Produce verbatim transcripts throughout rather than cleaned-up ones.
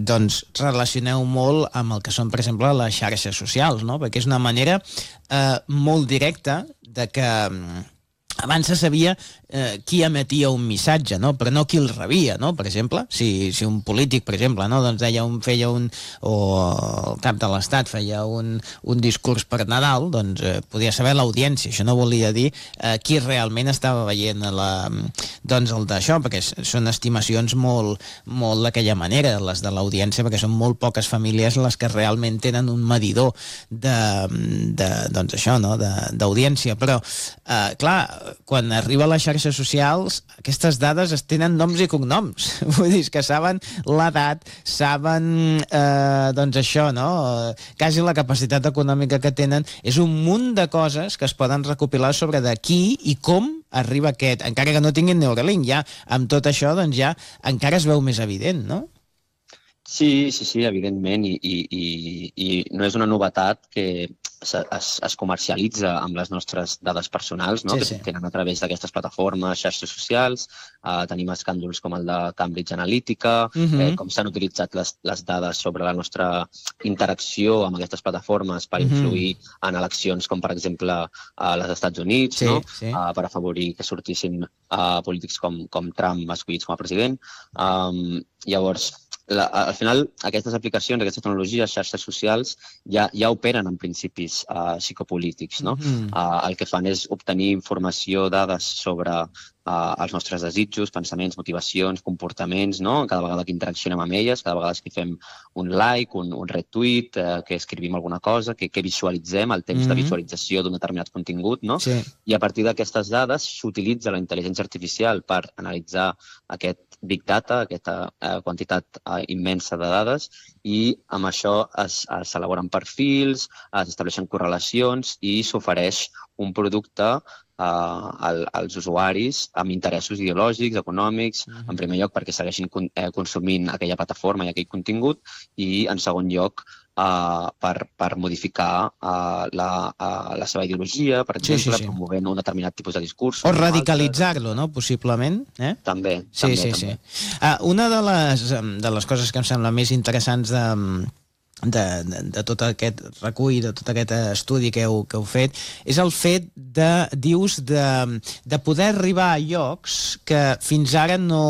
doncs relacioneu molt amb el que són, per exemple, les xarxes socials, no? Perquè és una manera eh, molt directa de que abans se sabia eh, qui emetia un missatge, no? Però no qui el rebia, no? Per exemple, si, si un polític, per exemple, no? doncs deia un, feia un, o el cap de l'Estat feia un, un discurs per Nadal, doncs eh, podia saber l'audiència. Això no volia dir eh, qui realment estava veient la, doncs el d'això, perquè són estimacions molt, molt d'aquella manera, les de l'audiència, perquè són molt poques famílies les que realment tenen un medidor de, de doncs això, no? d'audiència. Però, eh, clar, quan arriba a les xarxes socials, aquestes dades es tenen noms i cognoms. Vull dir, que saben l'edat, saben, eh, doncs això, no? Quasi la capacitat econòmica que tenen. És un munt de coses que es poden recopilar sobre de qui i com arriba aquest, encara que no tinguin Neuralink. Ja, amb tot això, doncs ja encara es veu més evident, no? Sí, sí, sí, evidentment, i, i, i, i no és una novetat que es, es, es comercialitza amb les nostres dades personals, no? Sí, sí. Que tenen a través d'aquestes plataformes, xarxes socials, eh, tenim escàndols com el de Cambridge Analytica, uh-huh. eh, com s'han utilitzat les, les dades sobre la nostra interacció amb aquestes plataformes per uh-huh. influir en eleccions com, per exemple, a les Estats Units, sí, no? Sí. Eh, per afavorir que sortissin eh, polítics com, com Trump escollits com a president. Um, llavors, La, al final, aquestes aplicacions, aquestes tecnologies, xarxes socials, ja, ja operen en principis uh, psicopolítics, no? Mm. Uh, el que fan és obtenir informació, dades sobre uh, els nostres desitjos, pensaments, motivacions, comportaments, no? Cada vegada que interaccionem amb elles, cada vegada que fem un like, un, un retweet, uh, que escrivim alguna cosa, que, que visualitzem, el temps mm. de visualització d'un determinat contingut, no? Sí. I a partir d'aquestes dades s'utilitza la intel·ligència artificial per analitzar aquest big data, aquesta eh, quantitat eh, immensa de dades, i amb això s'elaboren perfils, s'estableixen correlacions i s'ofereix un producte eh, al, als usuaris amb interessos ideològics, econòmics, mm-hmm. en primer lloc perquè segueixin con, eh, consumint aquella plataforma i aquell contingut, i en segon lloc Uh, per, per modificar uh, la, uh, la seva ideologia, per exemple, sí, sí, sí. promovent un determinat tipus de discurs. O radicalitzar-lo, no?, possiblement. Eh? També, sí, també. Sí, també. sí. Uh, una de les, de les coses que em sembla més interessants de... De, de, de tot aquest recull, de tot aquest estudi que heu, que heu fet, és el fet de, dius, de, de poder arribar a llocs que fins ara no...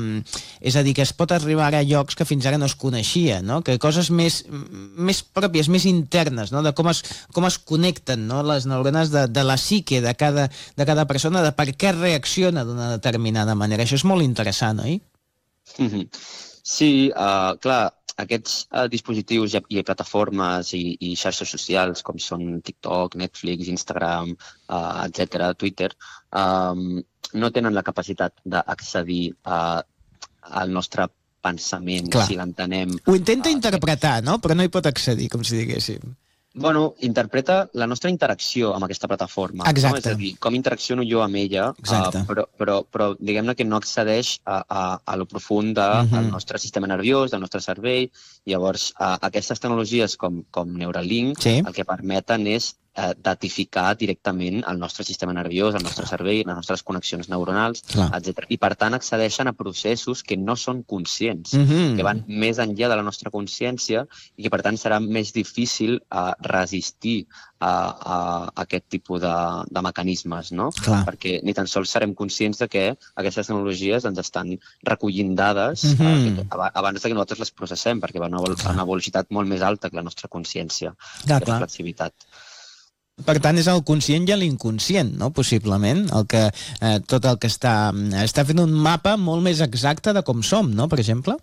És a dir, que es pot arribar a llocs que fins ara no es coneixia, no? Que coses més, més pròpies, més internes, no? De com es, com es connecten, no? Les neurones de, de la psique de cada, de cada persona, de per què reacciona d'una determinada manera. Això és molt interessant, oi? Sí, uh, clar, aquests uh, dispositius i, i plataformes i, i xarxes socials com són TikTok, Netflix, Instagram, uh, etcètera, Twitter, um, no tenen la capacitat d'accedir uh, al nostre pensament, clar. Si l'entenem. Ho intenta uh, interpretar, no? Però no hi pot accedir, com si diguéssim. Bueno, interpreta la nostra interacció amb aquesta plataforma. Exacte. No? És a dir, com interacciono jo amb ella, uh, però, però, però diguem-ne que no accedeix a, a, a lo profund del uh-huh. nostre sistema nerviós, del nostre cervell. Llavors, uh, aquestes tecnologies com, com Neuralink, sí. el que permeten és eh, datificar directament el nostre sistema nerviós, el nostre cervell, les nostres connexions neuronals, etcètera. I, per tant, accedeixen a processos que no són conscients, uh-huh. que van més enllà de la nostra consciència i que, per tant, serà més difícil eh, resistir a, a, a aquest tipus de, de mecanismes, no? Clar. Perquè ni tan sols serem conscients de que aquestes tecnologies ens estan recollint dades uh-huh. eh, abans que nosaltres les processem, perquè van a una velocitat molt més alta que la nostra consciència, que la flexibilitat. Per tant, és el conscient i l'inconscient, no? Possiblement, el que, eh, tot el que està, està fent un mapa molt més exacte de com som, no?, per exemple?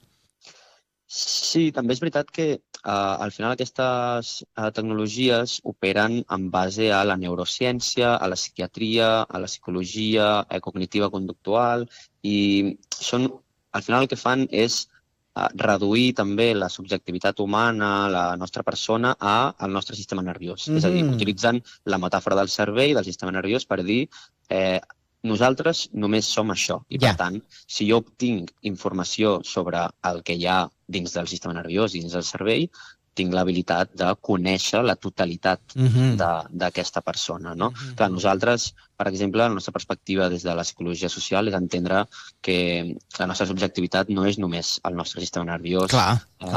Sí, també és veritat que eh, al final aquestes eh, tecnologies operen en base a la neurociència, a la psiquiatria, a la psicologia eh, cognitiva conductual, i són, al final el que fan és reduir també la subjectivitat humana, la nostra persona, al nostre sistema nerviós. Mm-hmm. És a dir, utilitzen la metàfora del cervell, del sistema nerviós, per dir eh, nosaltres només som això. I, per yeah. tant, si jo obtinc informació sobre el que hi ha dins del sistema nerviós, dins del cervell, tinc l'habilitat de conèixer la totalitat uh-huh. d'aquesta persona. No? Uh-huh. Clar, nosaltres, per exemple, la nostra perspectiva des de la psicologia social és entendre que la nostra subjectivitat no és només el nostre sistema nerviós, clar, eh,